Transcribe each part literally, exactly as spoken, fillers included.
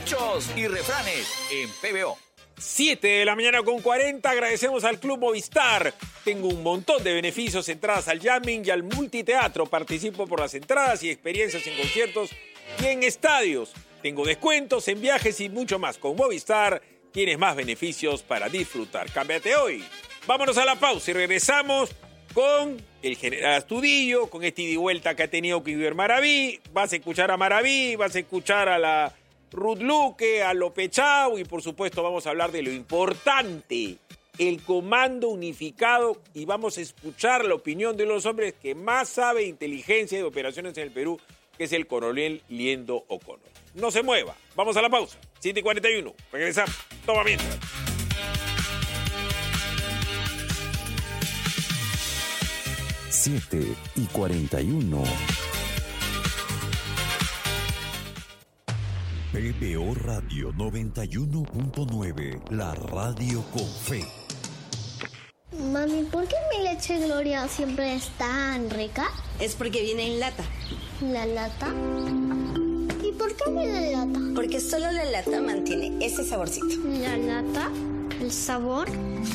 Dichos y refranes en P B O. siete de la mañana con cuarenta, agradecemos al Club Movistar. Tengo un montón de beneficios, entradas al jamming y al multiteatro. Participo por las entradas y experiencias en conciertos y en estadios. Tengo descuentos en viajes y mucho más. Con Movistar tienes más beneficios para disfrutar. Cámbiate hoy. Vámonos a la pausa y regresamos con el general Astudillo, con este ida y vuelta que ha tenido que vivir Maraví. Vas a escuchar a Maraví, vas a escuchar a la Ruth Luque, a López Chau y por supuesto vamos a hablar de lo importante, el comando unificado, y vamos a escuchar la opinión de uno de los hombres que más sabe de inteligencia y de operaciones en el Perú, que es el coronel Liendo O'Connor. No se mueva, vamos a la pausa, siete y cuarenta y uno, regresamos, toma mientras. siete y cuarenta y uno. P B O Radio noventa y uno punto nueve, la radio con fe. Mami, ¿por qué mi leche Gloria siempre es tan rica? Es porque viene en lata. ¿La lata? ¿Y por qué viene en lata? Porque solo la lata mantiene ese saborcito. ¿La lata? ¿El sabor?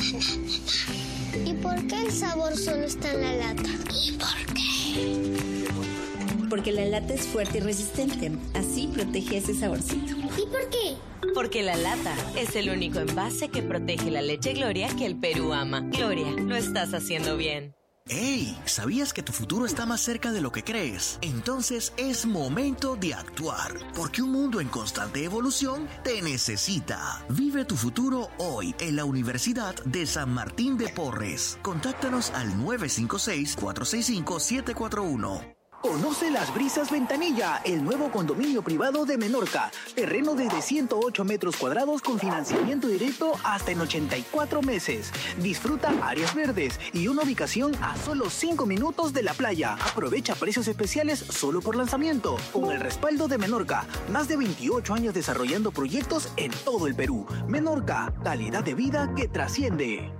¿Y por qué el sabor solo está en la lata? ¿Y por qué? Porque la lata es fuerte y resistente. Así protege ese saborcito. ¿Y por qué? Porque la lata es el único envase que protege la leche Gloria que el Perú ama. Gloria, lo estás haciendo bien. ¡Hey! ¿Sabías que tu futuro está más cerca de lo que crees? Entonces es momento de actuar, porque un mundo en constante evolución te necesita. Vive tu futuro hoy en la Universidad de San Martín de Porres. Contáctanos al nueve cinco seis, cuatro seis cinco, siete cuatro uno. Conoce Las Brisas Ventanilla, el nuevo condominio privado de Menorca. Terreno desde ciento ocho metros cuadrados con financiamiento directo hasta en ochenta y cuatro meses. Disfruta áreas verdes y una ubicación a solo cinco minutos de la playa. Aprovecha precios especiales solo por lanzamiento. Con el respaldo de Menorca, más de veintiocho años desarrollando proyectos en todo el Perú. Menorca, calidad de vida que trasciende.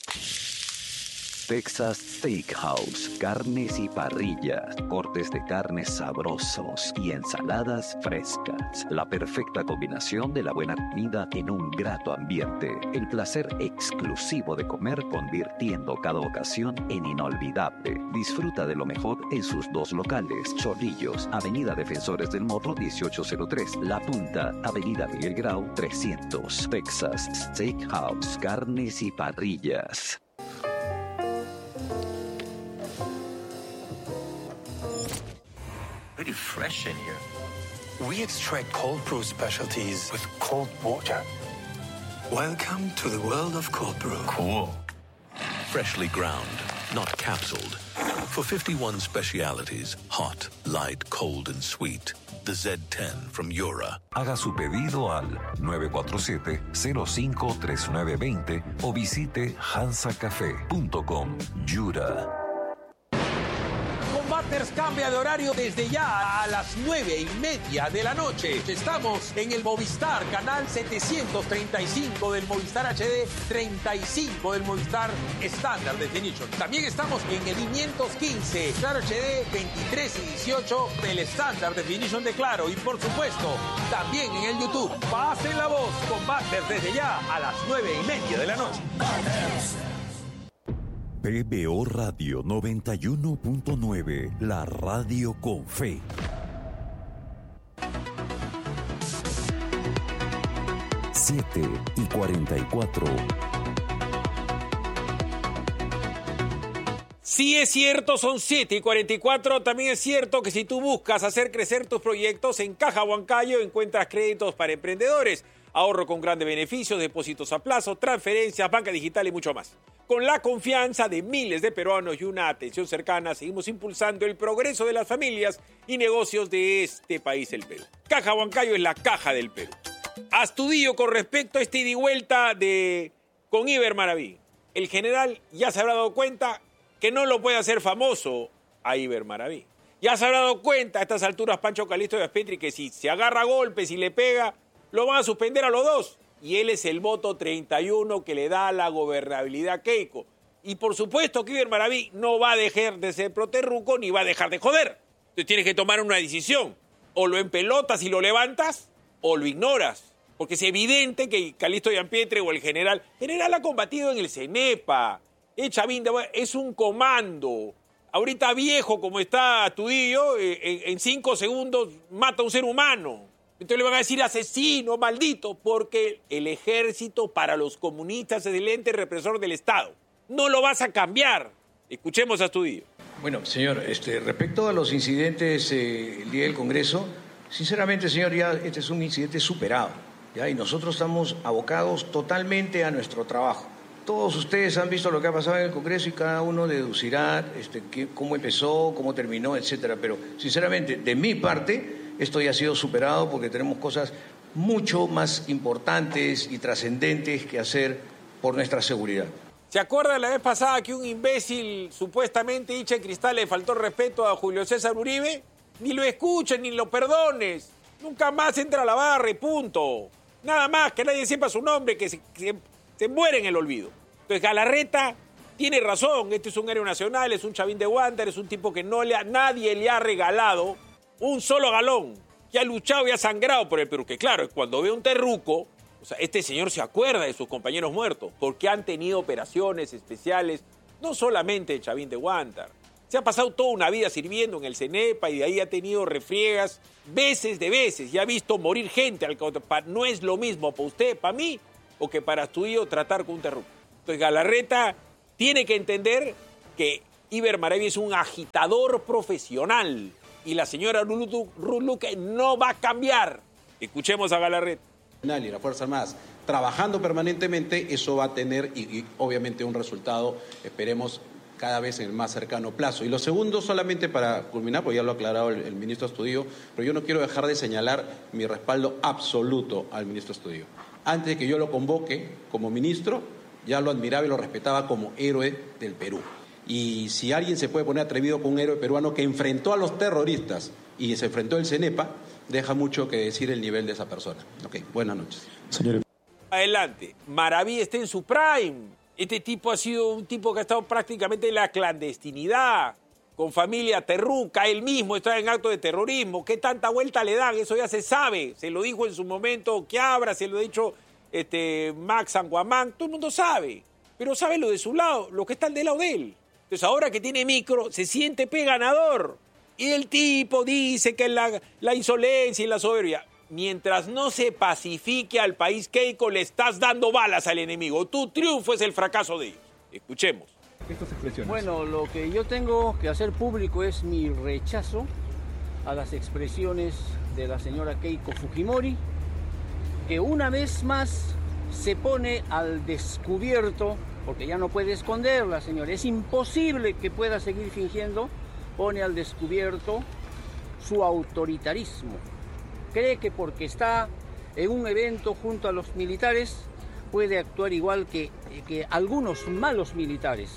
Texas Steakhouse, carnes y parrillas, cortes de carnes sabrosos y ensaladas frescas. La perfecta combinación de la buena comida en un grato ambiente. El placer exclusivo de comer, convirtiendo cada ocasión en inolvidable. Disfruta de lo mejor en sus dos locales: Chorrillos, Avenida Defensores del Morro dieciocho cero tres, La Punta, Avenida Miguel Grau trescientos. Texas Steakhouse, carnes y parrillas. Pretty fresh in here. We extract cold brew specialties with cold water. Welcome to the world of cold brew. Cool. Freshly ground, not capsuled. For fifty-one specialities, hot, light, cold, and sweet. The Z ten from Yura. Haga su pedido al nueve cuatro siete, cero cinco tres nueve dos cero o visite hansa café punto com. Yura. Combaters cambia de horario desde ya a las nueve y media de la noche. Estamos en el Movistar, canal setecientos treinta y cinco del Movistar H D, treinta y cinco del Movistar Standard Definition. También estamos en el quinientos quince, Claro H D, veintitrés y dieciocho del Standard Definition de Claro. Y por supuesto, también en el YouTube. Pasen la voz, Combaters desde ya a las nueve y media de la noche. P B O Radio noventa y uno punto nueve, la radio con fe. siete y cuarenta y cuatro. Sí es cierto, son siete y cuarenta y cuatro. También es cierto que si tú buscas hacer crecer tus proyectos, en Caja Huancayo encuentras créditos para emprendedores, ahorro con grandes beneficios, depósitos a plazo, transferencias, banca digital y mucho más. Con la confianza de miles de peruanos y una atención cercana, seguimos impulsando el progreso de las familias y negocios de este país, el Perú. Caja Huancayo es la caja del Perú. Astudillo, con respecto a este ida y vuelta de con Iber Maraví. El general ya se habrá dado cuenta que no lo puede hacer famoso a Iber Maraví. Ya se habrá dado cuenta a estas alturas Pancho Calixto de Aspetri que si se agarra a golpes y le pega, lo van a suspender a los dos. Y él es el voto treinta y uno que le da la gobernabilidad a Keiko. Y por supuesto que Iber Maraví no va a dejar de ser proterruco ni va a dejar de joder. Entonces tienes que tomar una decisión. O lo empelotas y lo levantas, o lo ignoras. Porque es evidente que Calixto Gianpietri o el general... general ha combatido en el CENEPA. El Chavín de, es un comando. Ahorita viejo como está Astudillo, eh, en, en cinco segundos mata a un ser humano. Entonces le van a decir asesino, maldito, porque el ejército para los comunistas es el ente represor del Estado. No lo vas a cambiar. Escuchemos a Astudillo. Bueno, señor, este, respecto a los incidentes eh, el día del Congreso, sinceramente, señor, ya este es un incidente superado, ¿ya? Y nosotros estamos abocados totalmente a nuestro trabajo. Todos ustedes han visto lo que ha pasado en el Congreso y cada uno deducirá este, qué, cómo empezó, cómo terminó, etcétera. Pero, sinceramente, de mi parte, esto ya ha sido superado porque tenemos cosas mucho más importantes y trascendentes que hacer por nuestra seguridad. ¿Se acuerda la vez pasada que un imbécil supuestamente hincha de cristal le faltó respeto a Julio César Uribe? Ni lo escuches, ni lo perdones. Nunca más entra a la barra y punto. Nada más, que nadie sepa su nombre, que se, que se muere en el olvido. Entonces Galarreta tiene razón. Este es un héroe nacional, es un Chavín de Wander, es un tipo que no le ha, nadie le ha regalado un solo galón, que ha luchado y ha sangrado por el Perú. Que claro, cuando ve un terruco, o sea, este señor se acuerda de sus compañeros muertos, porque han tenido operaciones especiales, no solamente el Chavín de Huántar. Se ha pasado toda una vida sirviendo en el CENEPA y de ahí ha tenido refriegas veces de veces y ha visto morir gente. No es lo mismo para usted, para mí, o que para Astudillo tratar con un terruco. Entonces Galarreta tiene que entender que Iber Maraví es un agitador profesional y la señora Luque no va a cambiar. Escuchemos a Galarreta. Y las Fuerzas Armadas trabajando permanentemente, eso va a tener y, y obviamente un resultado, esperemos, cada vez en el más cercano plazo. Y lo segundo, solamente para culminar, porque ya lo ha aclarado el, el ministro Astudillo, pero yo no quiero dejar de señalar mi respaldo absoluto al ministro Astudillo. Antes de que yo lo convoque como ministro, ya lo admiraba y lo respetaba como héroe del Perú. Y si alguien se puede poner atrevido con un héroe peruano que enfrentó a los terroristas y se enfrentó al CENEPA, deja mucho que decir el nivel de esa persona. Ok, buenas noches. Señor. Adelante. Maraví está en su prime. Este tipo ha sido un tipo que ha estado prácticamente en la clandestinidad, con familia terruca, él mismo está en acto de terrorismo. ¿Qué tanta vuelta le dan? Eso ya se sabe. Se lo dijo en su momento Quiabra, se lo ha dicho este, Max Sanguamán. Todo el mundo sabe. Pero sabe lo de su lado, lo que está del lado de él. Entonces ahora que tiene micro, se siente pe ganador. Y el tipo dice que la, la insolencia y la soberbia. Mientras no se pacifique al país, Keiko, le estás dando balas al enemigo. Tu triunfo es el fracaso de ellos. Escuchemos. Estas expresiones. Bueno, lo que yo tengo que hacer público es mi rechazo a las expresiones de la señora Keiko Fujimori, que una vez más se pone al descubierto, porque ya no puede esconderla, señora. Es imposible que pueda seguir fingiendo. Pone al descubierto su autoritarismo. Cree que porque está en un evento junto a los militares puede actuar igual que, que algunos malos militares.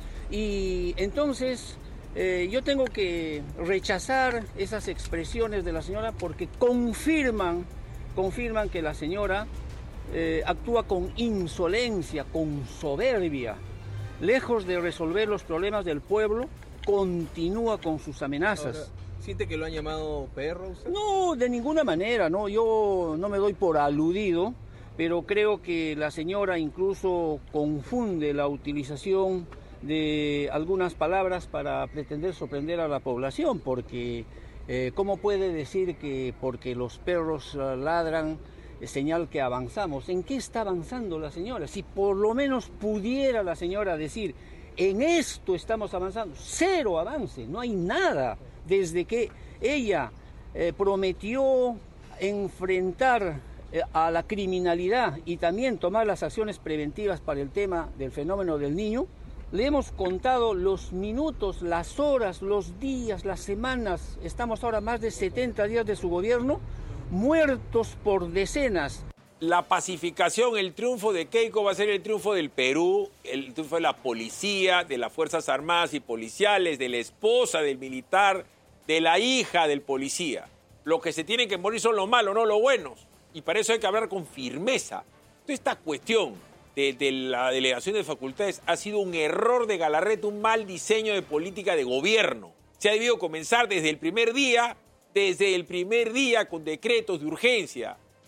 Y entonces eh, yo tengo que rechazar esas expresiones de la señora porque confirman, confirman que la señora eh, actúa con insolencia, con soberbia. Lejos de resolver los problemas del pueblo, continúa con sus amenazas. Ahora, ¿siente que lo han llamado perro usted? No, de ninguna manera, no. Yo no me doy por aludido, pero creo que la señora incluso confunde la utilización de algunas palabras para pretender sorprender a la población, porque eh, ¿cómo puede decir que porque los perros ladran es señal que avanzamos? ¿En qué está avanzando la señora? Si por lo menos pudiera la señora decir, en esto estamos avanzando, cero avance, no hay nada. Desde que ella eh, prometió enfrentar eh, a la criminalidad y también tomar las acciones preventivas para el tema del fenómeno del niño, le hemos contado los minutos, las horas, los días, las semanas, estamos ahora más de setenta días de su gobierno, muertos por decenas. La pacificación, el triunfo de Keiko va a ser el triunfo del Perú, el triunfo de la policía, de las Fuerzas Armadas y policiales, de la esposa del militar, de la hija del policía. Lo que se tienen que morir son los malos, no los buenos. Y para eso hay que hablar con firmeza. Entonces, esta cuestión de, de la delegación de facultades ha sido un error de Galarreta, un mal diseño de política de gobierno. Se ha debido comenzar desde el primer día, desde el primer día con decretos de urgencia.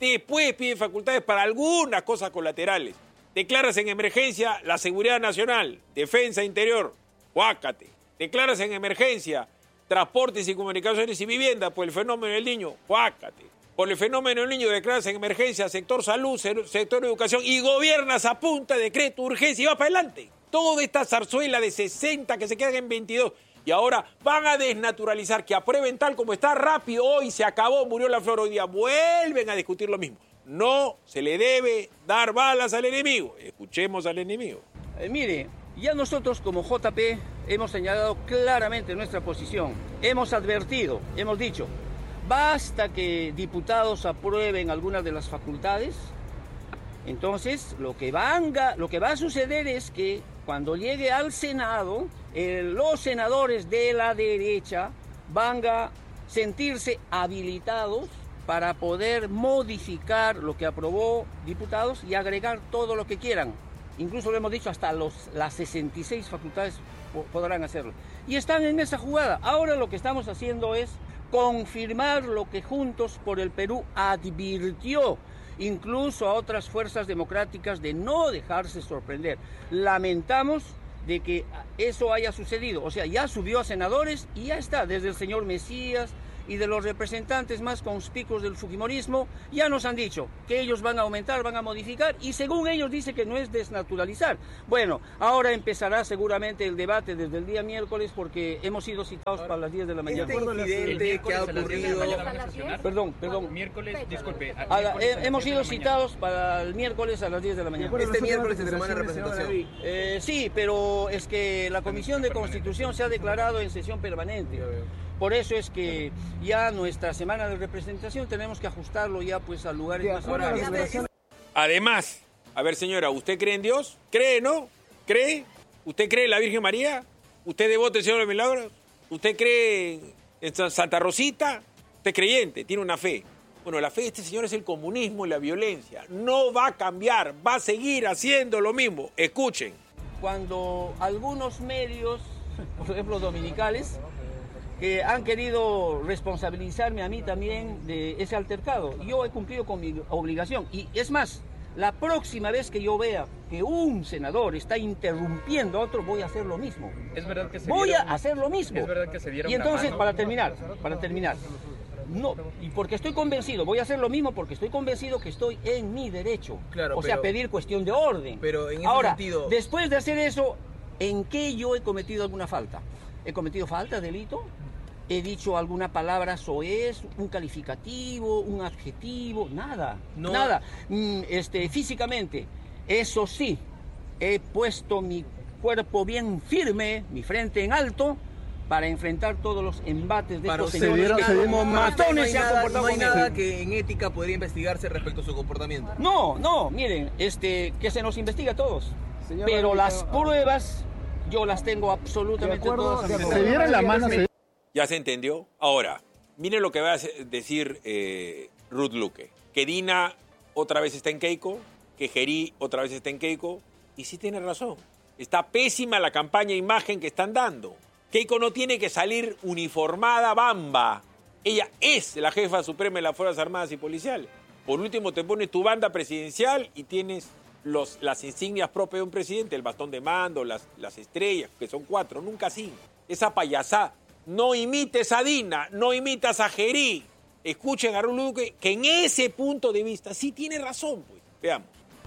Después piden facultades para algunas cosas colaterales. Declaras en emergencia la seguridad nacional, defensa interior, huácate. Declaras en emergencia transportes y comunicaciones y vivienda por el fenómeno del niño, huácate. Por el fenómeno del niño declaras en emergencia sector salud, sector educación y gobiernas a punta de decreto, urgencia y vas para adelante. Toda esta zarzuela de sesenta que se quedan en veintidós y ahora van a desnaturalizar, que aprueben tal como está rápido, hoy se acabó, murió la flor, hoy día vuelven a discutir lo mismo. No se le debe dar balas al enemigo. Escuchemos al enemigo. Eh, mire, ya nosotros como J P hemos señalado claramente nuestra posición. Hemos advertido, hemos dicho, basta que diputados aprueben algunas de las facultades. Entonces, lo que, vanga, lo que va a suceder es que cuando llegue al Senado, eh, los senadores de la derecha van a sentirse habilitados para poder modificar lo que aprobó diputados y agregar todo lo que quieran. Incluso lo hemos dicho, hasta los, las sesenta y seis facultades podrán hacerlo. Y están en esa jugada. Ahora lo que estamos haciendo es confirmar lo que Juntos por el Perú advirtió, incluso a otras fuerzas democráticas, de no dejarse sorprender. Lamentamos de que eso haya sucedido. O sea, ya subió a senadores y ya está, desde el señor Mesías y de los representantes más conspicuos del fujimorismo, ya nos han dicho que ellos van a aumentar, van a modificar, y según ellos dice que no es desnaturalizar. Bueno, ahora empezará seguramente el debate desde el día miércoles, porque hemos sido citados para las diez de la mañana. Este incidente que ha ocurrido... Perdón, perdón. Miércoles, disculpe. A la, eh, hemos sido citados para el miércoles a las diez de la mañana. Este miércoles tendrá una representación. Eh, sí, pero es que la Comisión de Constitución se ha declarado en sesión permanente. Por eso es que ya nuestra semana de representación tenemos que ajustarlo ya pues a lugares más horarios. Además, a ver señora, ¿usted cree en Dios? ¿Cree, no? ¿Cree? ¿Usted cree en la Virgen María? ¿Usted devoto del Señor de los Milagros? ¿Usted cree en Santa Rosita? ¿Usted es creyente? ¿Tiene una fe? Bueno, la fe de este señor es el comunismo y la violencia. No va a cambiar, va a seguir haciendo lo mismo. Escuchen. Cuando algunos medios, por ejemplo dominicales, que han querido responsabilizarme a mí también de ese altercado, yo he cumplido con mi obligación. Y es más, la próxima vez que yo vea que un senador está interrumpiendo a otro, voy a hacer lo mismo. Es verdad que se voy dieron, a hacer lo mismo. Es verdad que se dieron y entonces, mano. para terminar, para terminar, no, y porque estoy convencido, voy a hacer lo mismo porque estoy convencido que estoy en mi derecho. Claro, o sea, pero, pedir cuestión de orden. Pero en ese Ahora, sentido... después de hacer eso, ¿en qué yo he cometido alguna falta? ¿He cometido falta, delito? ¿He dicho alguna palabra soez, un calificativo, un adjetivo? Nada, no. nada. Mm, este, físicamente, eso sí, he puesto mi cuerpo bien firme, mi frente en alto, para enfrentar todos los embates de para estos señores que como matones no hay se han nada, comportado no hay conmigo. nada que en ética podría investigarse respecto a su comportamiento. No, no, miren, este, que se nos investiga a todos. Señor pero Benito, las pruebas yo las tengo absolutamente de acuerdo, todas. de acuerdo. Se dieron la mano. Se... ¿Ya se entendió? Ahora, miren lo que va a decir eh, Ruth Luque. Que Dina otra vez está en Keiko, que Gerí otra vez está en Keiko, y sí tiene razón. Está pésima la campaña e imagen que están dando. Keiko no tiene que salir uniformada bamba. Ella es la jefa suprema de las Fuerzas Armadas y Policiales. Por último, te pones tu banda presidencial y tienes los, las insignias propias de un presidente, el bastón de mando, las, las estrellas, que son cuatro, nunca cinco. Esa payasada. No imites a Dina, no imitas a Gerí. Escuchen a Ruth Luque, que en ese punto de vista sí tiene razón, pues. Veamos.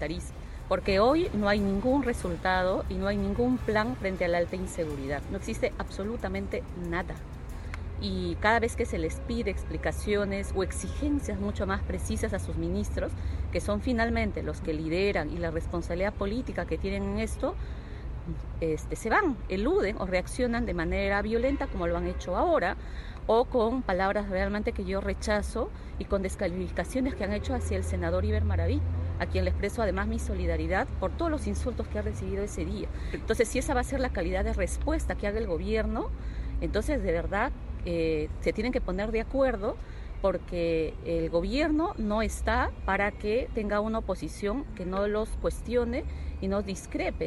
Porque hoy no hay ningún resultado y no hay ningún plan frente a la alta inseguridad. No existe absolutamente nada. Y cada vez que se les pide explicaciones o exigencias mucho más precisas a sus ministros, que son finalmente los que lideran y la responsabilidad política que tienen en esto, este, se van, eluden o reaccionan de manera violenta como lo han hecho ahora, o con palabras realmente que yo rechazo y con descalificaciones que han hecho hacia el senador Iber Maraví, a quien le expreso además mi solidaridad por todos los insultos que ha recibido ese día. Entonces, si esa va a ser la calidad de respuesta que haga el gobierno, entonces de verdad eh, se tienen que poner de acuerdo, porque el gobierno no está para que tenga una oposición que no los cuestione y no discrepe.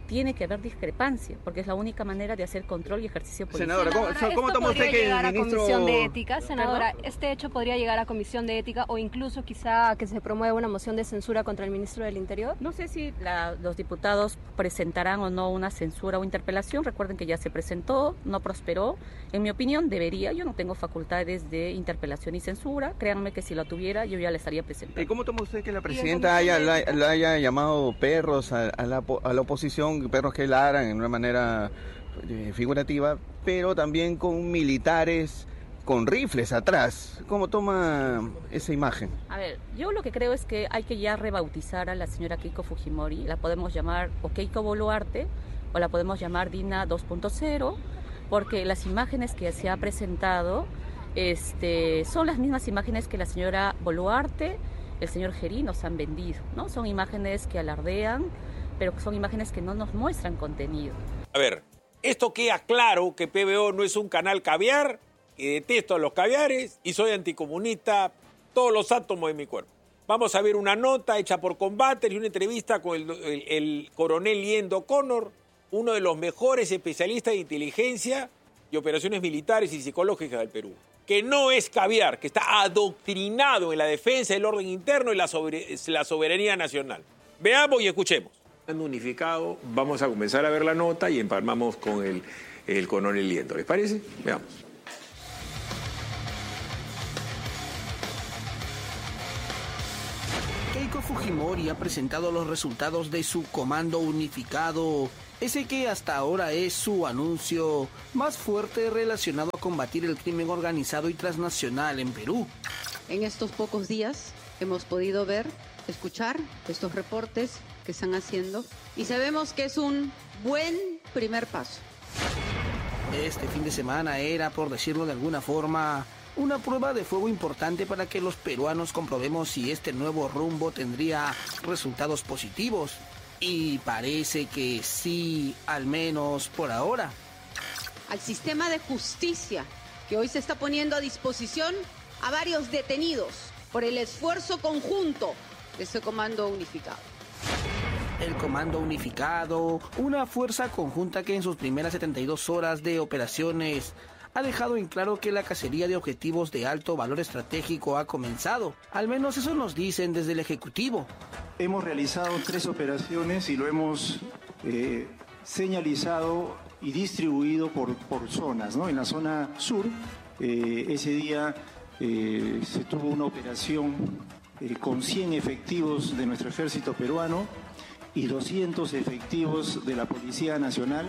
tiene que haber discrepancia, porque es la única manera de hacer control y ejercicio policial. Senadora, ¿cómo, Senadora, ¿cómo esto toma usted podría que llegar el a ministro... comisión de ética, senadora? ¿Perdón? Este hecho podría llegar a comisión de ética o incluso quizá que se promueva una moción de censura contra el ministro del Interior. No sé si la, los diputados presentarán o no una censura o interpelación. Recuerden que ya se presentó, no prosperó. En mi opinión debería, yo no tengo facultades de interpelación y censura. Créanme que si la tuviera yo ya la estaría presentando. ¿Cómo toma usted que la presidenta haya, la, la haya llamado perros a, a, la, a la oposición, perros que ladran en una manera eh, figurativa, pero también con militares con rifles atrás? ¿Cómo toma esa imagen? A ver, yo lo que creo es que hay que ya rebautizar a la señora Keiko Fujimori. La podemos llamar o Keiko Boluarte o la podemos llamar Dina dos punto cero, porque las imágenes que se ha presentado este, son las mismas imágenes que la señora Boluarte, el señor Gerí nos han vendido, ¿no? Son imágenes que alardean, pero son imágenes que no nos muestran contenido. A ver, esto queda claro que P B O no es un canal caviar, que detesto a los caviares y soy anticomunista, todos los átomos de mi cuerpo. Vamos a ver una nota hecha por Combater y una entrevista con el, el, el coronel Liendo Connor, uno de los mejores especialistas de inteligencia y operaciones militares y psicológicas del Perú, que no es caviar, que está adoctrinado en la defensa del orden interno y la, sober- la soberanía nacional. Veamos y escuchemos. Unificado, vamos a comenzar a ver la nota y empalmamos con el, el coronel Liendo. ¿Les parece? Veamos. Keiko Fujimori ha presentado los resultados de su comando unificado, ese que hasta ahora es su anuncio más fuerte relacionado a combatir el crimen organizado y transnacional en Perú. En estos pocos días hemos podido ver, escuchar estos reportes que están haciendo y sabemos que es un buen primer paso. Este fin de semana era, por decirlo de alguna forma, una prueba de fuego importante para que los peruanos comprobemos si este nuevo rumbo tendría resultados positivos. Y parece que sí, al menos por ahora. Al sistema de justicia que hoy se está poniendo a disposición a varios detenidos por el esfuerzo conjunto de este comando unificado. El Comando Unificado, una fuerza conjunta que en sus primeras setenta y dos horas de operaciones ha dejado en claro que la cacería de objetivos de alto valor estratégico ha comenzado. Al menos eso nos dicen desde el Ejecutivo. Hemos realizado tres operaciones y lo hemos eh, señalizado y distribuido por, por zonas, ¿no? En la zona sur, eh, ese día eh, se tuvo una operación eh, con cien efectivos de nuestro ejército peruano y doscientos efectivos de la Policía Nacional.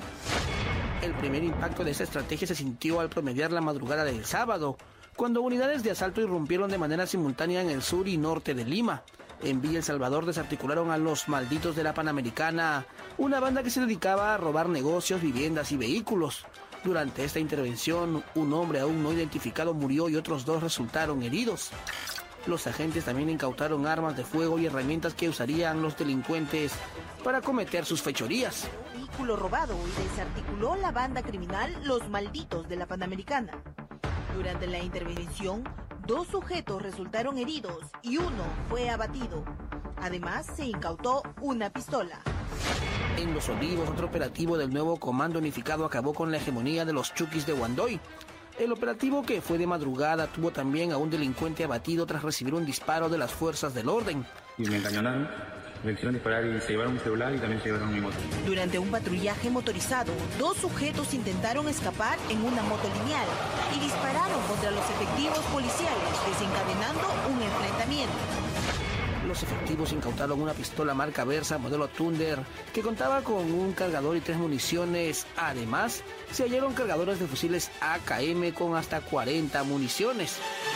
El primer impacto de esta estrategia se sintió al promediar la madrugada del sábado, cuando unidades de asalto irrumpieron de manera simultánea en el sur y norte de Lima. En Villa El Salvador desarticularon a los malditos de la Panamericana, una banda que se dedicaba a robar negocios, viviendas y vehículos. Durante esta intervención, un hombre aún no identificado murió y otros dos resultaron heridos. Los agentes también incautaron armas de fuego y herramientas que usarían los delincuentes para cometer sus fechorías. Vehículo robado y desarticuló la banda criminal Los Malditos de la Panamericana. Durante la intervención, dos sujetos resultaron heridos y uno fue abatido. Además, se incautó una pistola. En Los Olivos, otro operativo del nuevo Comando Unificado acabó con la hegemonía de los Chuquis de Guandoy. El operativo, que fue de madrugada, tuvo también a un delincuente abatido tras recibir un disparo de las fuerzas del orden. Y me encañonaron, me quisieron disparar y se llevaron mi celular y también se llevaron mi moto. Durante un patrullaje motorizado, dos sujetos intentaron escapar en una moto lineal y dispararon contra los efectivos policiales, desencadenando un enfrentamiento. Los efectivos incautaron una pistola marca Versa modelo Thunder que contaba con un cargador y tres municiones. Además, se hallaron cargadores de fusiles A K M con hasta cuarenta municiones.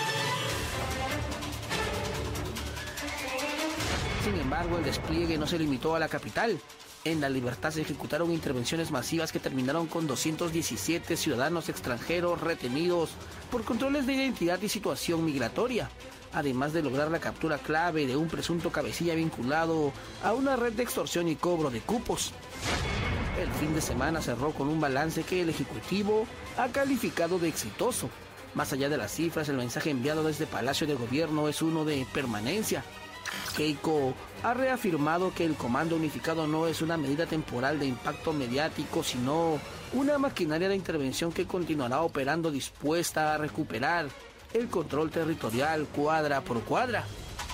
Sin embargo, el despliegue no se limitó a la capital. En La Libertad se ejecutaron intervenciones masivas que terminaron con doscientos diecisiete ciudadanos extranjeros retenidos por controles de identidad y situación migratoria, además de lograr la captura clave de un presunto cabecilla vinculado a una red de extorsión y cobro de cupos. El fin de semana cerró con un balance que el Ejecutivo ha calificado de exitoso. Más allá de las cifras, el mensaje enviado desde Palacio de Gobierno es uno de permanencia. Keiko ha reafirmado que el Comando Unificado no es una medida temporal de impacto mediático, sino una maquinaria de intervención que continuará operando dispuesta a recuperar el control territorial cuadra por cuadra.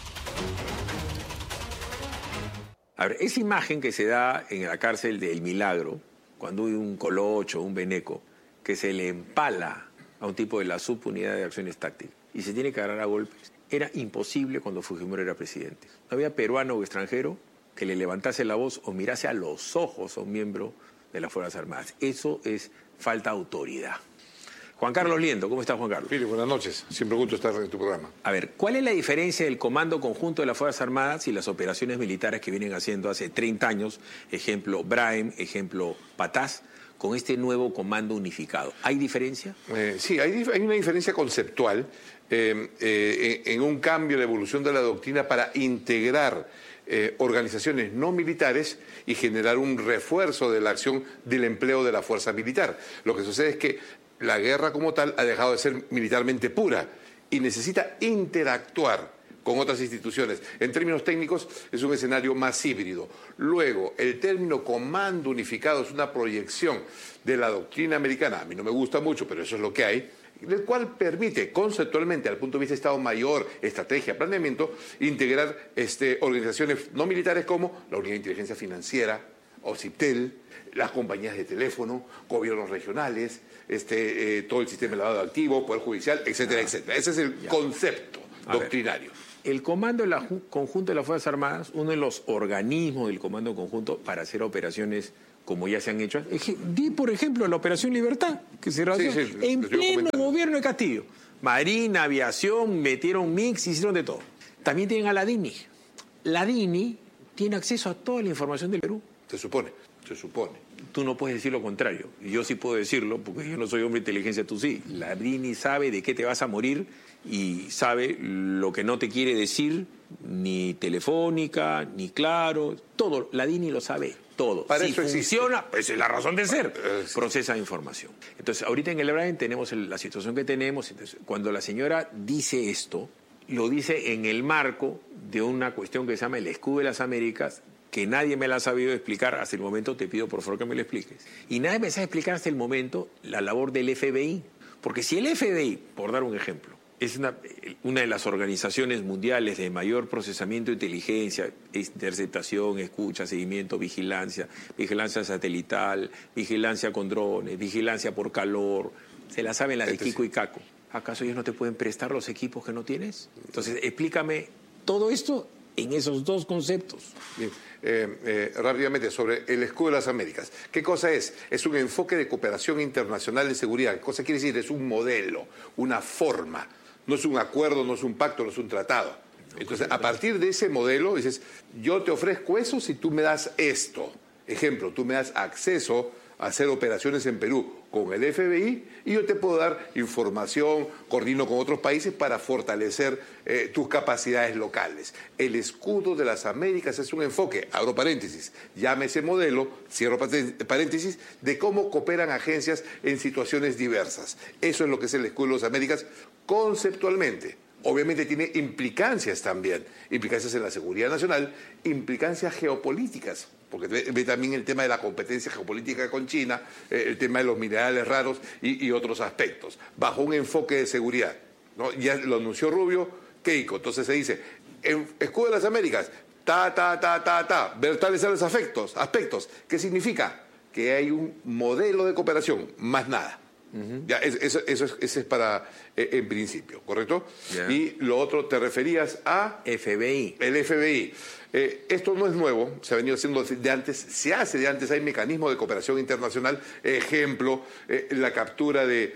A ver, esa imagen que se da en la cárcel de El Milagro, cuando hay un colocho, un beneco, que se le empala a un tipo de la subunidad de acciones tácticas y se tiene que agarrar a golpes, era imposible cuando Fujimori era presidente. No había peruano o extranjero que le levantase la voz o mirase a los ojos a un miembro de las Fuerzas Armadas. Eso es falta de autoridad. Juan Carlos Liendo, ¿cómo estás, Juan Carlos? Philip, buenas noches. Siempre gusto estar en tu programa. A ver, ¿cuál es la diferencia del Comando Conjunto de las Fuerzas Armadas y las operaciones militares que vienen haciendo hace treinta años, ejemplo Brahim, ejemplo Patás, con este nuevo Comando Unificado? ¿Hay diferencia? Eh, sí, hay, hay una diferencia conceptual eh, eh, en un cambio, la evolución de la doctrina para integrar eh, organizaciones no militares y generar un refuerzo de la acción del empleo de la fuerza militar. Lo que sucede es que la guerra como tal ha dejado de ser militarmente pura y necesita interactuar con otras instituciones. En términos técnicos es un escenario más híbrido. Luego, el término comando unificado es una proyección de la doctrina americana. A mí no me gusta mucho, pero eso es lo que hay, el cual permite conceptualmente, al punto de vista de Estado Mayor, estrategia, planeamiento, integrar este, organizaciones no militares como la Unidad de Inteligencia Financiera, OCIPTEL, las compañías de teléfono, gobiernos regionales, este, eh, todo el sistema de lavado de activos, Poder Judicial, etcétera, etcétera. Ese es el Ya. concepto A doctrinario. Ver, el Comando de la Ju- Conjunto de las Fuerzas Armadas, uno de los organismos del Comando Conjunto para hacer operaciones como ya se han hecho. Eje- Di, por ejemplo, la Operación Libertad, que se realizó Sí, sí, en lo estoy pleno comentando. gobierno de Castillo. Marina, aviación, metieron mix, hicieron de todo. También tienen a la DINI. La DINI tiene acceso a toda la información del Perú. Se supone, se supone. Tú no puedes decir lo contrario. Y yo sí puedo decirlo, porque yo no soy hombre de inteligencia, tú sí. La DINI sabe de qué te vas a morir y sabe lo que no te quiere decir, ni Telefónica, ni Claro, todo. La DINI lo sabe todo. Para si eso existe. funciona, pues es la razón de ser. Eh, sí. Procesa información. Entonces, ahorita en el Brain tenemos el- la situación que tenemos. Entonces, cuando la señora dice esto, lo dice en el marco de una cuestión que se llama el escudo de las Américas, que nadie me la ha sabido explicar hasta el momento. Te pido por favor que me lo expliques. Y nadie me sabe explicar hasta el momento la labor del F B I. Porque si el F B I, por dar un ejemplo, es una, una de las organizaciones mundiales de mayor procesamiento de inteligencia, interceptación, escucha, seguimiento, vigilancia, vigilancia satelital, vigilancia con drones, vigilancia por calor, se la saben las de Kiko y Caco. ¿Acaso ellos no te pueden prestar los equipos que no tienes? Entonces, explícame todo esto en esos dos conceptos. Bien, eh, eh, rápidamente, sobre el escudo de las Américas. ¿Qué cosa es? Es un enfoque de cooperación internacional de seguridad. ¿Qué cosa quiere decir? Es un modelo, una forma. No es un acuerdo, no es un pacto, no es un tratado. Entonces, a partir de ese modelo, dices, yo te ofrezco eso si tú me das esto. Ejemplo, tú me das acceso a hacer operaciones en Perú con el F B I y yo te puedo dar información, coordino con otros países para fortalecer eh, tus capacidades locales. El escudo de las Américas es un enfoque, abro paréntesis, llame ese modelo, cierro paréntesis, de cómo cooperan agencias en situaciones diversas. Eso es lo que es el escudo de las Américas conceptualmente. Obviamente tiene implicancias también, implicancias en la seguridad nacional, implicancias geopolíticas, porque ve, ve también el tema de la competencia geopolítica con China, eh, el tema de los minerales raros y, y otros aspectos, bajo un enfoque de seguridad, ¿no? Ya lo anunció Rubio, Keiko, entonces se dice, en escudo de las Américas, ta, ta, ta, ta, ta, ver tales tales aspectos, aspectos. ¿Qué significa? Que hay un modelo de cooperación, más nada. Uh-huh. Ya, eso, eso, eso es, ese es para, eh, en principio, ¿correcto? Yeah. Y lo otro, te referías a... F B I. El F B I. Eh, esto no es nuevo, se ha venido haciendo de antes, se hace de antes, hay mecanismos de cooperación internacional, ejemplo, eh, la captura de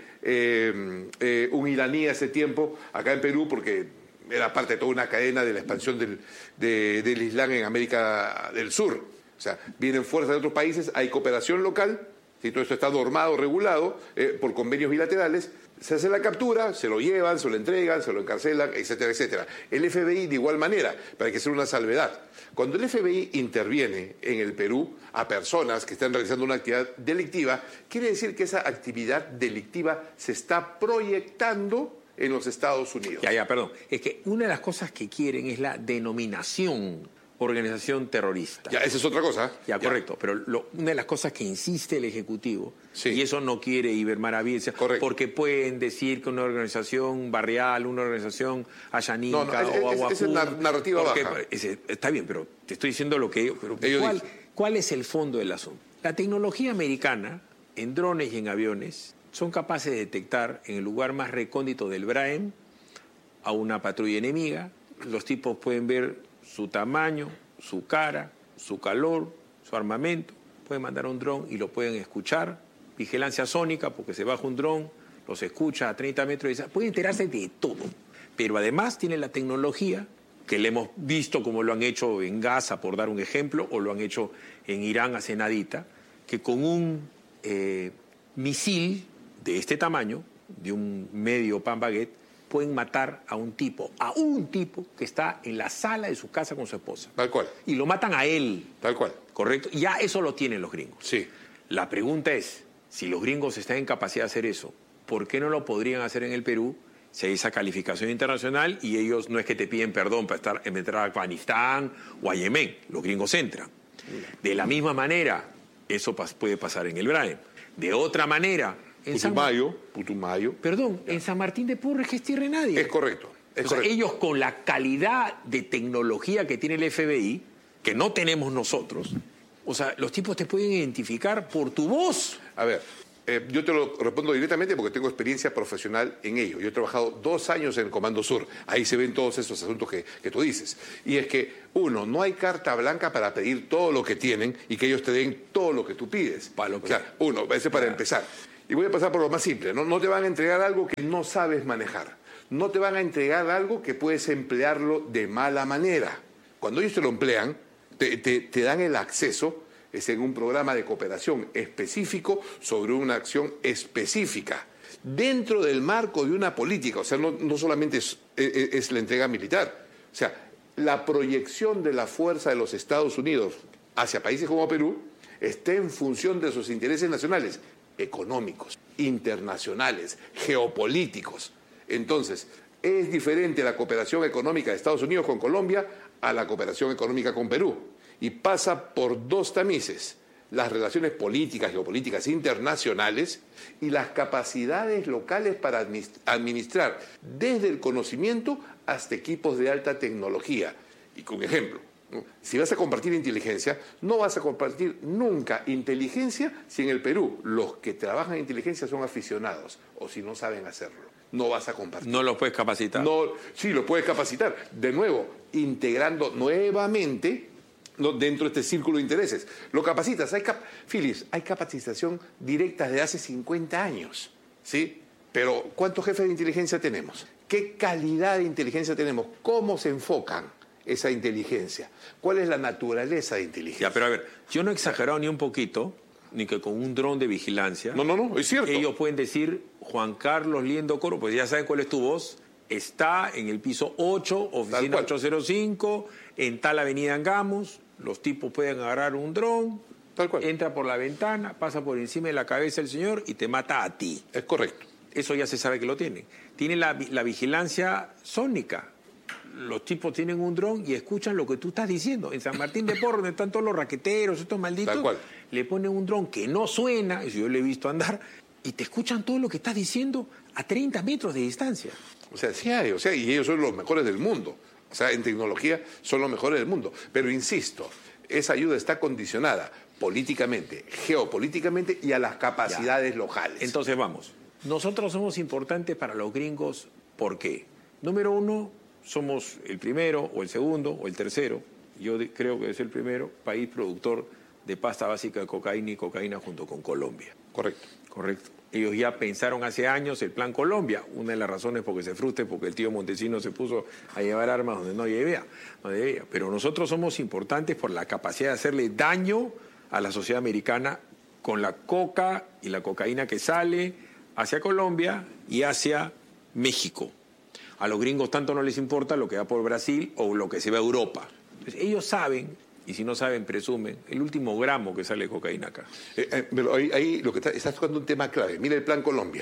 eh, eh, un iraní hace tiempo, acá en Perú, porque era parte de toda una cadena de la expansión del, de, del Islam en América del Sur. O sea, vienen fuerzas de otros países, hay cooperación local. Si todo esto está normado, regulado eh, por convenios bilaterales, se hace la captura, se lo llevan, se lo entregan, se lo encarcelan, etcétera, etcétera. El F B I de igual manera, pero hay que hacer una salvedad. Cuando el F B I interviene en el Perú a personas que están realizando una actividad delictiva, quiere decir que esa actividad delictiva se está proyectando en los Estados Unidos. Ya, ya, perdón. Es que una de las cosas que quieren es la denominación organización terrorista. Ya, esa es otra cosa. Ya, ya. correcto. Pero lo, una de las cosas que insiste el Ejecutivo, sí. y eso no quiere Iber Maravillas, porque pueden decir que una organización barrial, una organización ayanica no, no, es, o aguacún... Esa es narrativa baja. Ese, está bien, pero te estoy diciendo lo que ellos... Pero ellos ¿cuál, ¿Cuál es el fondo del asunto? La tecnología americana, en drones y en aviones, son capaces de detectar en el lugar más recóndito del Braem a una patrulla enemiga. Los tipos pueden ver su tamaño, su cara, su calor, su armamento. Pueden mandar un dron y lo pueden escuchar. Vigilancia sónica, porque se baja un dron, los escucha a treinta metros. Pueden enterarse de todo. Pero además tiene la tecnología, que le hemos visto como lo han hecho en Gaza, por dar un ejemplo, o lo han hecho en Irán hace nadita, que con un eh, misil de este tamaño, de un medio pan baguette, pueden matar a un tipo, a un tipo que está en la sala de su casa con su esposa. Tal cual. Y lo matan a él. Tal cual. ¿Correcto? Ya eso lo tienen los gringos. Sí. La pregunta es, si los gringos están en capacidad de hacer eso, ¿por qué no lo podrían hacer en el Perú si hay esa calificación internacional y ellos no es que te piden perdón para estar, entrar a Afganistán o a Yemen? Los gringos entran. De la misma manera, eso puede pasar en el Braem. De otra manera... En Putumayo, San... Putumayo. Perdón, en San Martín de Porres que es tierra de nadie. Es correcto. Es o sea, correcto. ellos con la calidad de tecnología que tiene el F B I, que no tenemos nosotros, o sea, los tipos te pueden identificar por tu voz. A ver, eh, yo te lo respondo directamente porque tengo experiencia profesional en ello. Yo he trabajado dos años en el Comando Sur. Ahí se ven todos esos asuntos que, que tú dices. Y es que, uno, no hay carta blanca para pedir todo lo que tienen y que ellos te den todo lo que tú pides. Para lo que... O sea, uno, ese es para empezar. Y voy a pasar por lo más simple, ¿no? No te van a entregar algo que no sabes manejar. No te van a entregar algo que puedes emplearlo de mala manera. Cuando ellos te lo emplean, te, te, te dan el acceso es en un programa de cooperación específico sobre una acción específica, dentro del marco de una política. O sea, no, no solamente es, es, es la entrega militar. O sea, la proyección de la fuerza de los Estados Unidos hacia países como Perú está en función de sus intereses nacionales, económicos, internacionales, geopolíticos. Entonces, es diferente la cooperación económica de Estados Unidos con Colombia a la cooperación económica con Perú. Y pasa por dos tamices: las relaciones políticas, geopolíticas internacionales y las capacidades locales para administrar desde el conocimiento hasta equipos de alta tecnología. Y con ejemplo, si vas a compartir inteligencia, no vas a compartir nunca inteligencia si en el Perú los que trabajan en inteligencia son aficionados o si no saben hacerlo. No vas a compartir. No los puedes capacitar. No, sí, los puedes capacitar. De nuevo, integrando nuevamente no, dentro de este círculo de intereses. Lo capacitas. Hay cap Phyllis, hay capacitación directa de hace cincuenta años, ¿sí? Pero ¿cuántos jefes de inteligencia tenemos? ¿Qué calidad de inteligencia tenemos? ¿Cómo se enfocan esa inteligencia? ¿Cuál es la naturaleza de inteligencia? Ya, pero a ver, yo no he exagerado ni un poquito, ni que con un dron de vigilancia. No, no, no, es cierto. Ellos pueden decir, Juan Carlos Liendo Coro, pues ya saben cuál es tu voz, está en el piso ocho, oficina ocho cero cinco, en tal avenida Angamos. Los tipos pueden agarrar un dron, tal cual, entra por la ventana, pasa por encima de la cabeza del señor y te mata a ti. Es correcto. Eso ya se sabe que lo tienen. Tienen la, la vigilancia sónica. Los tipos tienen un dron y escuchan lo que tú estás diciendo. En San Martín de Porres, donde están todos los raqueteros, estos malditos, le ponen un dron que no suena, eso yo le he visto andar, y te escuchan todo lo que estás diciendo a treinta metros de distancia. O sea, sí hay, o sea, y ellos son los mejores del mundo. O sea, en tecnología son los mejores del mundo. Pero insisto, esa ayuda está condicionada políticamente, geopolíticamente y a las capacidades ya. locales. Entonces vamos, nosotros somos importantes para los gringos, ¿por qué? Número uno, somos el primero o el segundo o el tercero, yo creo que es el primero, país productor de pasta básica de cocaína y cocaína junto con Colombia. Correcto. Correcto. Ellos ya pensaron hace años el Plan Colombia. Una de las razones por que se frustre porque el tío Montesino se puso a llevar armas donde no debía, no debía. Pero nosotros somos importantes por la capacidad de hacerle daño a la sociedad americana con la coca y la cocaína que sale hacia Colombia y hacia México. A los gringos tanto no les importa lo que va por Brasil o lo que se va a Europa. Entonces, ellos saben, y si no saben, presumen, el último gramo que sale de cocaína acá. Eh, eh, pero ahí, ahí lo que está, estás tocando un tema clave. Mira el Plan Colombia.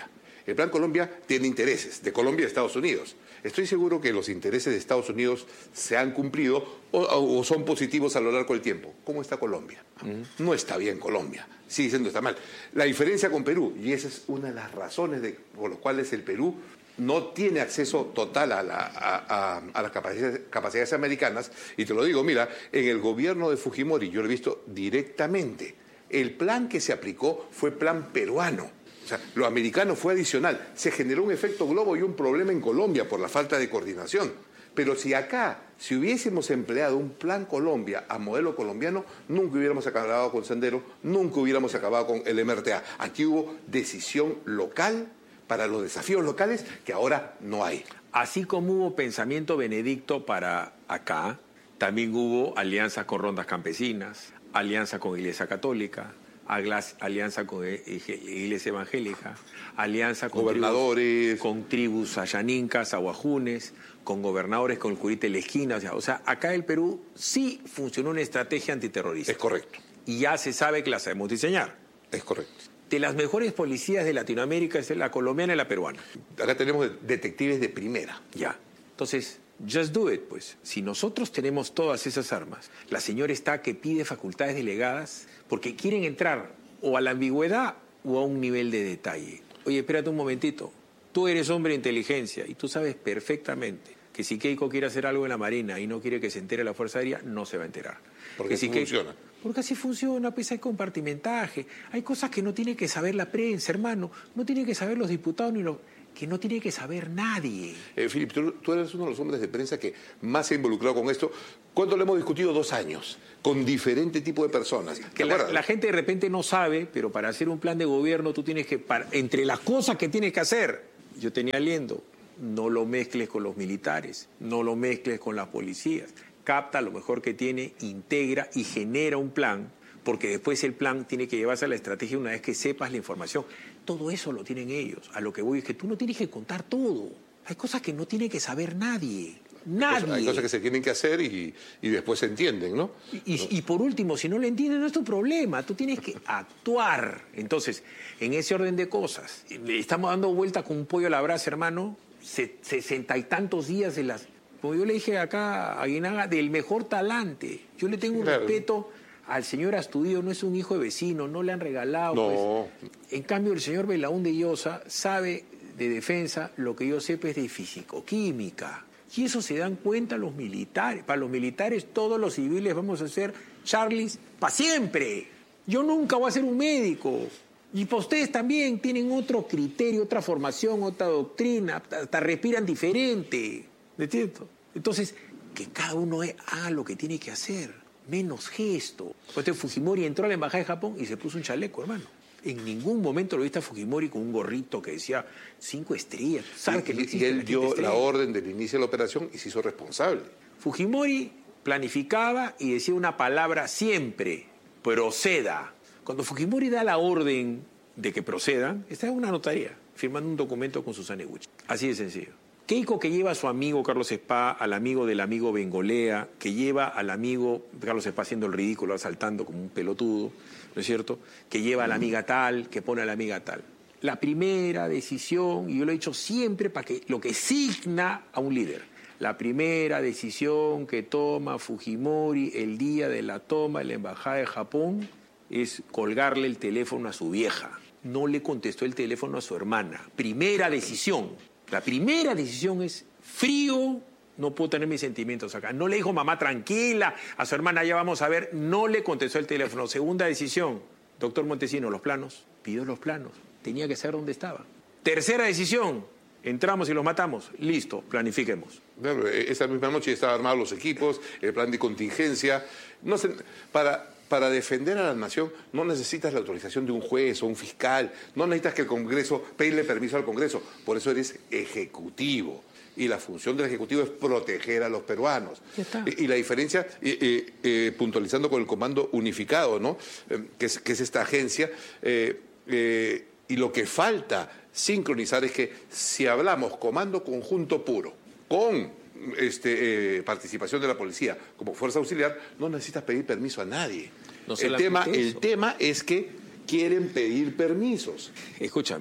El Plan Colombia tiene intereses de Colombia y de Estados Unidos. Estoy seguro que los intereses de Estados Unidos se han cumplido o, o son positivos a lo largo del tiempo. ¿Cómo está Colombia? Uh-huh. No está bien Colombia, sigue siendo está mal. La diferencia con Perú, y esa es una de las razones de, por las cuales el Perú no tiene acceso total a, la, a, a, a las capacidades, capacidades americanas, y te lo digo, mira, en el gobierno de Fujimori, yo lo he visto directamente, el plan que se aplicó fue plan peruano. O sea, lo americano fue adicional. Se generó un efecto globo y un problema en Colombia por la falta de coordinación. Pero si acá, si hubiésemos empleado un plan Colombia a modelo colombiano, nunca hubiéramos acabado con Sendero, nunca hubiéramos acabado con el M R T A. Aquí hubo decisión local para los desafíos locales que ahora no hay. Así como hubo pensamiento benedicto para acá, también hubo alianzas con rondas campesinas, alianza con Iglesia Católica, alianza con Iglesia Evangélica, alianza con gobernadores, tribus, con tribus ayanincas, aguajunes, con gobernadores con el curita en la esquina. O sea, o sea, acá el Perú sí funcionó una estrategia antiterrorista. Es correcto. Y ya se sabe que la sabemos diseñar. Es correcto. De las mejores policías de Latinoamérica es la colombiana y la peruana. Acá tenemos detectives de primera. Ya. Entonces, just do it, pues. Si nosotros tenemos todas esas armas, la señora está que pide facultades delegadas porque quieren entrar o a la ambigüedad o a un nivel de detalle. Oye, espérate un momentito. Tú eres hombre de inteligencia y tú sabes perfectamente que si Keiko quiere hacer algo en la Marina y no quiere que se entere la Fuerza Aérea, no se va a enterar. Porque así si funciona. Keiko, porque así funciona, pues hay compartimentaje. Hay cosas que no tiene que saber la prensa, hermano. No tienen que saber los diputados ni los... que no tiene que saber nadie. Eh, Filip, tú, tú eres uno de los hombres de prensa que más se ha involucrado con esto. ¿Cuánto lo hemos discutido? Dos años, con diferente tipo de personas. Que la, la gente de repente no sabe, pero para hacer un plan de gobierno tú tienes que, para, entre las cosas que tienes que hacer, yo tenía aliento, no lo mezcles con los militares, no lo mezcles con las policías. Capta lo mejor que tiene, integra y genera un plan, porque después el plan tiene que llevarse a la estrategia una vez que sepas la información. Todo eso lo tienen ellos. A lo que voy es que tú no tienes que contar todo. Hay cosas que no tiene que saber nadie. Nadie. Hay cosas, hay cosas que se tienen que hacer y, y después se entienden, ¿no? Y, y, y por último, si no lo entienden, no es tu problema. Tú tienes que actuar. Entonces, en ese orden de cosas, le estamos dando vuelta con un pollo a la brasa, hermano, sesenta y tantos días de las... Como yo le dije acá a Aguinaga, del mejor talante. Yo le tengo un claro. respeto... Al señor Astudillo no es un hijo de vecino, no le han regalado. No. Pues. En cambio, el señor Belaúnde Llosa sabe de defensa lo que yo sé pues, de físico-química. Y eso se dan cuenta los militares. Para los militares, todos los civiles vamos a ser Charlies para siempre. Yo nunca voy a ser un médico. Y para ustedes también tienen otro criterio, otra formación, otra doctrina, hasta respiran diferente. ¿Me entiendes? Entonces, que cada uno haga lo que tiene que hacer. Menos gesto. Pues Fujimori entró a la embajada de Japón y se puso un chaleco, hermano. En ningún momento lo viste a Fujimori con un gorrito que decía cinco estrellas. ¿Sabes y, que no y él dio la orden del inicio de la operación y se hizo responsable. Fujimori planificaba y decía una palabra siempre: proceda. Cuando Fujimori da la orden de que procedan, está en una notaría, firmando un documento con Susana Iguchi. Así de sencillo. Keiko, que lleva a su amigo Carlos Spa, al amigo del amigo Bengolea, que lleva al amigo Carlos Spa haciendo el ridículo, asaltando como un pelotudo, ¿no es cierto? Que lleva a la amiga tal, que pone a la amiga tal. La primera decisión, y yo lo he dicho siempre para que lo que signa a un líder, la primera decisión que toma Fujimori el día de la toma de la embajada de Japón es colgarle el teléfono a su vieja. No le contestó el teléfono a su hermana. Primera decisión. La primera decisión es frío, no puedo tener mis sentimientos acá. No le dijo mamá tranquila, a su hermana ya vamos a ver, no le contestó el teléfono. Segunda decisión, doctor Montesino, los planos, pidió los planos, tenía que saber dónde estaba. Tercera decisión, entramos y los matamos, listo, planifiquemos. Claro, esa misma noche estaban armados los equipos, el plan de contingencia. No sé, para... Para defender a la nación no necesitas la autorización de un juez o un fiscal, no necesitas que el Congreso pedirle permiso al Congreso, por eso eres ejecutivo. Y la función del Ejecutivo es proteger a los peruanos. Y, y la diferencia, eh, eh, puntualizando con el Comando Unificado, ¿no? Eh, que, es, que es esta agencia, eh, eh, y lo que falta sincronizar es que si hablamos Comando Conjunto Puro con... Este, eh, participación de la policía como fuerza auxiliar, no necesitas pedir permiso a nadie. No el, tema, el tema es que quieren pedir permisos. Escúchame,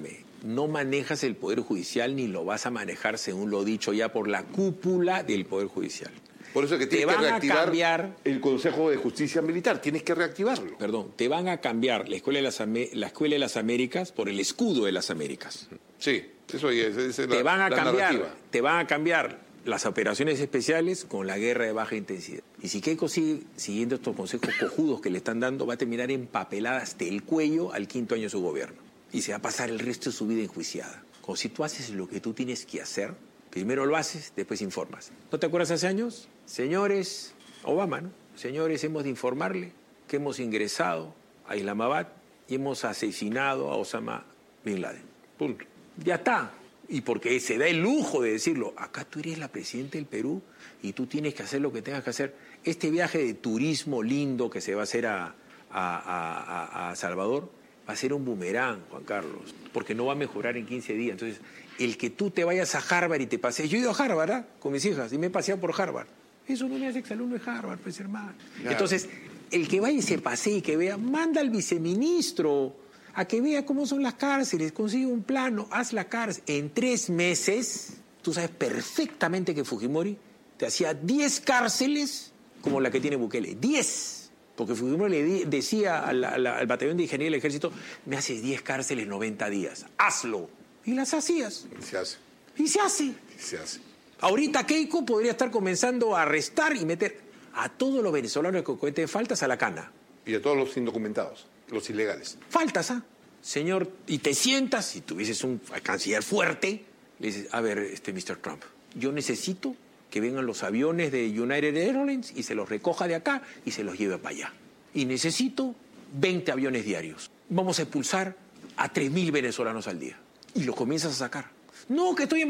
no manejas el Poder Judicial ni lo vas a manejar según lo dicho ya por la cúpula del Poder Judicial. Por eso es que tienes te van que reactivar a cambiar, el Consejo de Justicia Militar, tienes que reactivarlo. Perdón, te van a cambiar la Escuela de las, la Escuela de las Américas por el Escudo de las Américas. Sí, eso es, esa es la, te van a la cambiar, narrativa. Te van a cambiar las operaciones especiales con la guerra de baja intensidad. Y si Keiko sigue siguiendo estos consejos cojudos que le están dando, va a terminar empapelada hasta el cuello al quinto año de su gobierno. Y se va a pasar el resto de su vida enjuiciada. Como si tú haces lo que tú tienes que hacer, primero lo haces, después informas. ¿No te acuerdas hace años? Señores, Obama, ¿no? Señores, hemos de informarle que hemos ingresado a Islamabad y hemos asesinado a Osama Bin Laden. Punto. Ya está. Y porque se da el lujo de decirlo, acá tú eres la presidenta del Perú y tú tienes que hacer lo que tengas que hacer. Este viaje de turismo lindo que se va a hacer a, a, a, a Salvador va a ser un boomerang, Juan Carlos, porque no va a mejorar en quince días. Entonces, el que tú te vayas a Harvard y te pasees, yo he ido a Harvard, ¿eh? Con mis hijas y me he paseado por Harvard. Eso no me hace exalumno de Harvard, pues hermano. Claro. Entonces, el que vaya y se pasee y que vea, manda al viceministro a que vea cómo son las cárceles, consigue un plano, haz la cárcel. En tres meses, tú sabes perfectamente que Fujimori te hacía diez cárceles como la que tiene Bukele. diez. Porque Fujimori le di, decía al, al, al batallón de ingeniería del ejército, me haces diez cárceles en noventa días. Hazlo. Y las hacías. Y se hace. Y se hace. Y se hace. Ahorita Keiko podría estar comenzando a arrestar y meter a todos los venezolanos que cometen faltas a la cana. Y a todos los indocumentados, los ilegales. Faltas, ¿ah? Señor, y te sientas, si tuvieses un canciller fuerte, le dices, a ver, este mister Trump, yo necesito que vengan los aviones de United Airlines y se los recoja de acá y se los lleve para allá. Y necesito veinte aviones diarios. Vamos a expulsar a tres mil venezolanos al día. Y los comienzas a sacar. No, que estoy en